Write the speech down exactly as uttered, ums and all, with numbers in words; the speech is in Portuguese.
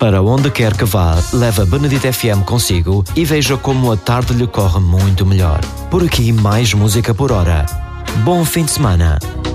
Para onde quer que vá, leve a Benedito F M consigo e veja como a tarde lhe corre muito melhor. Por aqui, mais música por hora. Bom fim de semana.